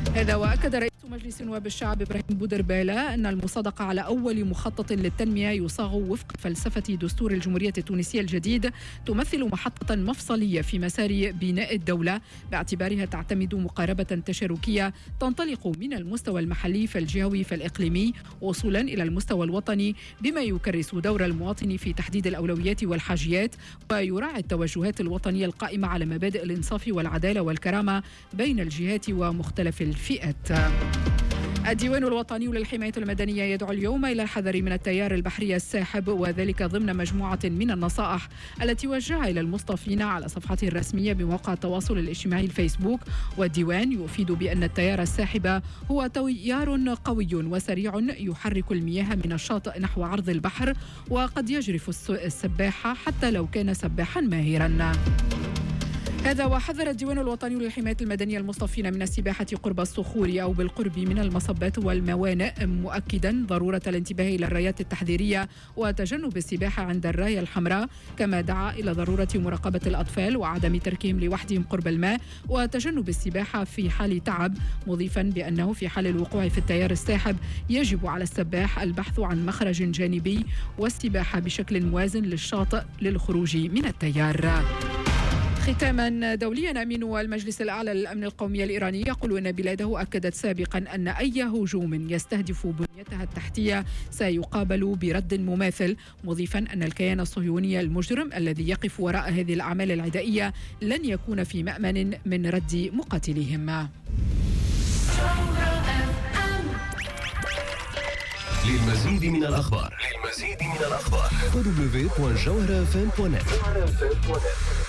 هذا وأكد رئيس مجلس نواب الشعب إبراهيم بودربالة أن المصادقة على أول مخطط للتنمية يصاغ وفق فلسفة دستور الجمهورية التونسية الجديد تمثل محطة مفصلية في مسار بناء الدولة، باعتبارها تعتمد مقاربة تشاركية تنطلق من المستوى المحلي فالجهوي فالإقليمي وصولا إلى المستوى الوطني، بما يكرس دور المواطن في تحديد الأولويات والحاجيات ويراعي التوجهات الوطنية القائمة على مبادئ الإنصاف والعدالة والكرامة بين الجهات ومختلف الفئات. الديوان الوطني للحماية المدنية يدعو اليوم إلى الحذر من التيار البحري الساحب، وذلك ضمن مجموعة من النصائح التي وجهها إلى المصطفين على صفحته الرسمية بموقع التواصل الاجتماعي الفيسبوك. والديوان يفيد بأن التيار الساحب هو تيار قوي وسريع يحرك المياه من الشاطئ نحو عرض البحر، وقد يجرف السباح حتى لو كان سباحا ماهرا. هذا وحذر الديوان الوطني للحماية المدنية المصطفين من السباحة قرب الصخور أو بالقرب من المصبات والموانئ، مؤكدا ضرورة الانتباه إلى الرايات التحذيرية وتجنب السباحة عند الراية الحمراء، كما دعا إلى ضرورة مراقبة الأطفال وعدم تركهم لوحدهم قرب الماء وتجنب السباحة في حال تعب، مضيفا بأنه في حال الوقوع في التيار الساحب يجب على السباح البحث عن مخرج جانبي والسباحة بشكل موازن للشاطئ للخروج من التيار. ختاما دوليا، أمين المجلس الأعلى للأمن القومي الإيراني يقول أن بلاده أكدت سابقا أن أي هجوم يستهدف بنيتها التحتية سيقابل برد مماثل، مضيفا أن الكيان الصهيوني المجرم الذي يقف وراء هذه الأعمال العدائية لن يكون في مأمن من رد مقاتليهم. للمزيد من الأخبار www.jawharafm.net